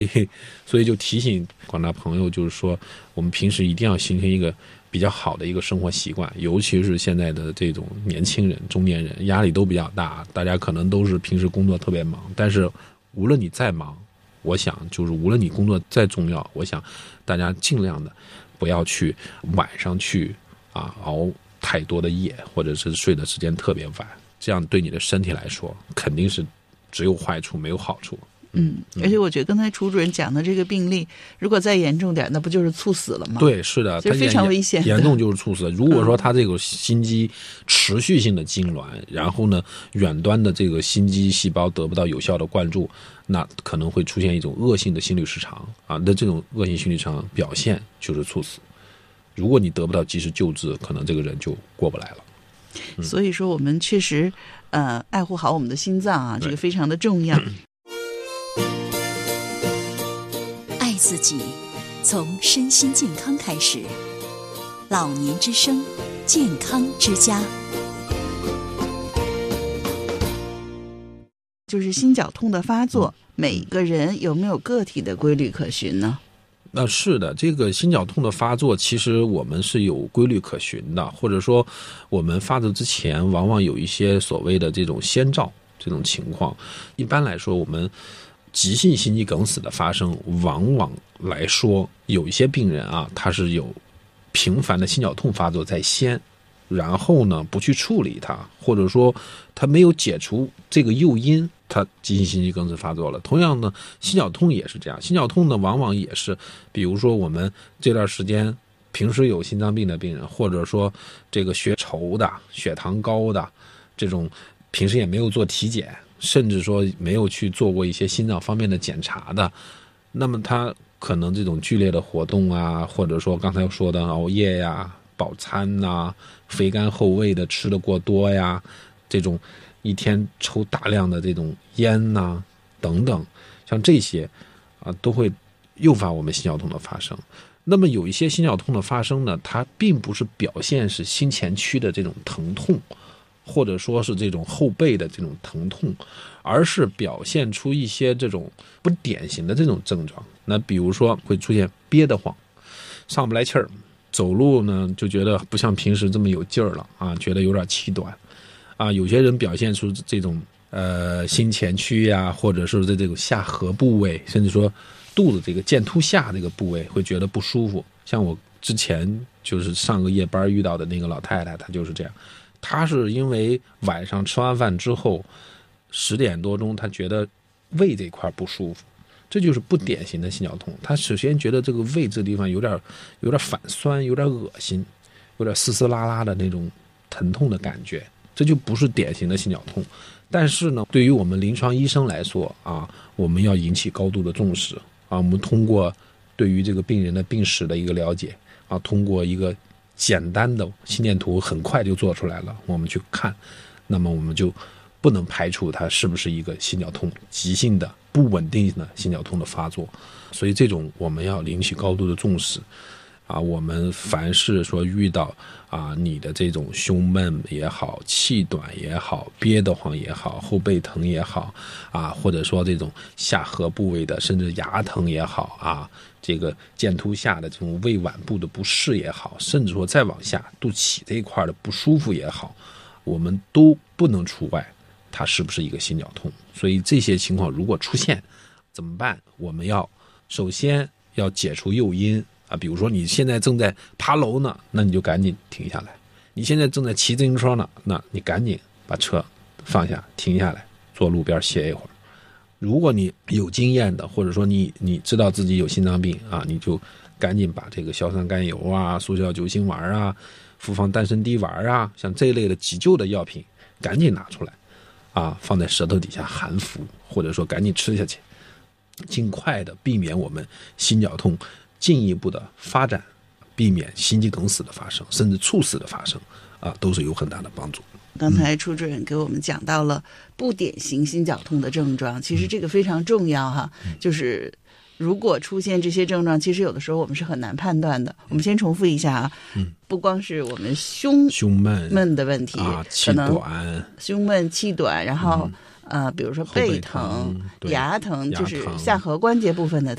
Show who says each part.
Speaker 1: 所以就提醒广大朋友，就是说我们平时一定要形成一个比较好的一个生活习惯，尤其是现在的这种年轻人、中年人，压力都比较大，大家可能都是平时工作特别忙，但是无论你再忙，我想就是无论你工作再重要，我想大家尽量的不要去晚上去熬太多的夜，或者是睡的时间特别晚，这样对你的身体来说肯定是只有坏处没有好处。
Speaker 2: 而且我觉得刚才楚主任讲的这个病例，如果再严重点，那不就是猝死了吗？
Speaker 1: 对，是的，
Speaker 2: 这非常危险的，
Speaker 1: 严重就是猝死。如果说他这个心肌持续性的痉挛，然后呢，远端的这个心肌细胞得不到有效的灌注，那可能会出现一种恶性的心律失常那这种恶性心律失常表现就是猝死。如果你得不到及时救治，可能这个人就过不来了。
Speaker 2: 所以说，我们确实爱护好我们的心脏这个非常的重要。
Speaker 3: 爱自己，从身心健康开始。老年之声，健康之家。
Speaker 2: 就是心绞痛的发作，每个人有没有个体的规律可循呢？
Speaker 1: 是的，这个心绞痛的发作其实我们是有规律可循的，或者说我们发作之前往往有一些所谓的这种先兆这种情况。一般来说，我们急性心肌梗死的发生，往往来说有一些病人他是有频繁的心绞痛发作在先，然后呢不去处理它，或者说他没有解除这个诱因，他急性心肌梗死发作了。同样呢，心绞痛也是这样，心绞痛呢往往也是，比如说我们这段时间平时有心脏病的病人，或者说这个血稠的、血糖高的，这种平时也没有做体检，甚至说没有去做过一些心脏方面的检查的，那么他可能这种剧烈的活动或者说刚才说的熬夜呀、饱餐肥甘厚味的吃的过多呀，这种一天抽大量的这种烟等等，像这些都会诱发我们心绞痛的发生。那么有一些心绞痛的发生呢，它并不是表现是心前区的这种疼痛，或者说是这种后背的这种疼痛，而是表现出一些这种不典型的这种症状。那比如说会出现憋得慌，上不来气儿，走路呢就觉得不像平时这么有劲儿了觉得有点气短有些人表现出这种心前区或者是在这种下颌部位，甚至说肚子这个剑突下这个部位会觉得不舒服。像我之前就是上个夜班遇到的那个老太太，她就是这样，她是因为晚上吃完饭之后10点多钟，她觉得胃这块不舒服，这就是不典型的心绞痛。她首先觉得这个胃这地方有点反酸，有点恶心，有点丝丝拉拉的那种疼痛的感觉，这就不是典型的心绞痛。但是呢，对于我们临床医生来说我们要引起高度的重视我们通过对于这个病人的病史的一个了解通过一个简单的心电图很快就做出来了，我们去看，那么我们就不能排除它是不是一个心绞痛急性的不稳定的心绞痛的发作。所以这种我们要引起高度的重视我们凡是说遇到你的这种胸闷也好，气短也好，憋得慌也好，后背疼也好或者说这种下颌部位的甚至牙疼也好这个剑突下的这种胃脘部的不适也好，甚至说再往下肚脐这一块的不舒服也好，我们都不能除外它是不是一个心绞痛。所以这些情况如果出现怎么办？我们要首先要解除诱因比如说你现在正在爬楼呢，那你就赶紧停下来；你现在正在骑自行车呢，那你赶紧把车放下，停下来，坐路边歇一会儿。如果你有经验的，或者说你知道自己有心脏病你就赶紧把这个硝酸甘油速效救心丸复方丹参滴丸像这一类的急救的药品，赶紧拿出来放在舌头底下含服，或者说赶紧吃下去，尽快的避免我们心绞痛进一步的发展，避免心肌梗死的发生，甚至猝死的发生都是有很大的帮助。
Speaker 2: 刚才楚主任给我们讲到了不典型心绞痛的症状，其实这个非常重要就是如果出现这些症状，其实有的时候我们是很难判断的。我们先重复一下不光是我们胸闷的问题
Speaker 1: 气短，
Speaker 2: 胸闷气短，然后比如说
Speaker 1: 后背
Speaker 2: 疼、
Speaker 1: 对
Speaker 2: 牙疼，就是
Speaker 1: 牙疼
Speaker 2: 下颌关节部分的